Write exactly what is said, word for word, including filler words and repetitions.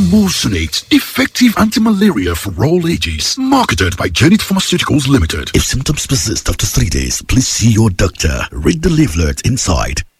Emulsionate, effective anti-malaria for all ages. Marketed by Janet Pharmaceuticals Limited. If symptoms persist after three days, please see your doctor. Read the leaflet inside.